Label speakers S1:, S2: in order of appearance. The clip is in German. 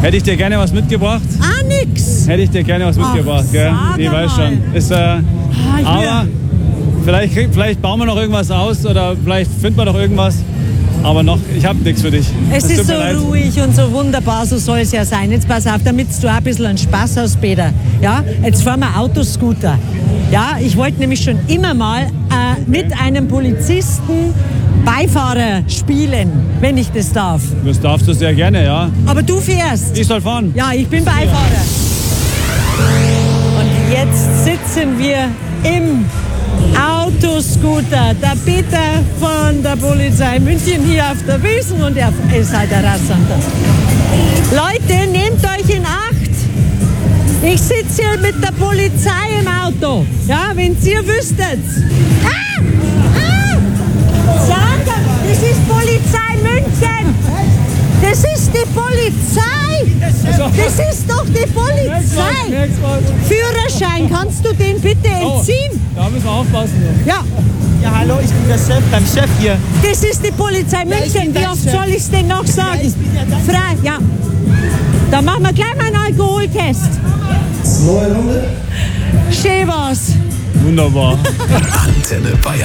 S1: Hätte ich dir gerne was mitgebracht?
S2: Ah, nix.
S1: Hätte ich dir gerne was mitgebracht, gell? Ich weiß schon. Ist, aber vielleicht bauen wir noch irgendwas aus oder vielleicht finden wir noch irgendwas. Aber noch, ich habe nichts für dich.
S2: Es ist so ruhig und so wunderbar, so soll es ja sein. Jetzt pass auf, damit du auch ein bisschen einen Spaß hast, Peter. Ja, jetzt fahren wir Autoscooter. Ja, ich wollte nämlich schon immer mal mit einem Polizisten Beifahrer spielen, wenn ich das darf.
S1: Das darfst du sehr gerne, ja.
S2: Aber du fährst.
S1: Ich soll fahren.
S2: Ja, ich bin Beifahrer. Und jetzt sitzen wir im Autoscooter. Der Peter von der Polizei München hier auf der Wiesn und er ist halt der Rassander. Leute, nehmt euch in Acht. Ich sitze hier mit der Polizei im Auto. Ja, wenn ihr wüsstet. Sander, das ist Polizei München. Das ist die Polizei. Das ist doch die Polizei. Führerschein, kannst du den bitte entziehen?
S1: Da müssen wir aufpassen.
S2: Ja.
S3: Ja, hallo, ich bin der Chef, dein Chef hier.
S2: Das ist die Polizei München. Wie oft soll ich es denn noch sagen?
S3: Ja, ich bin ja dein
S2: Frei, ja. Dann machen wir gleich mal einen Alkoholtest.
S4: Neue Runde.
S2: Schön war's.
S1: Wunderbar.
S5: Antenne Bayern.